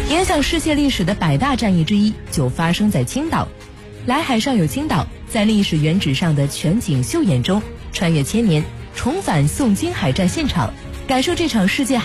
影响世界历史的百大战役之一就发生在青岛。来海上有青岛，在历史原址上的全景秀眼中，穿越千年，重返宋金海战现场，感受这场世界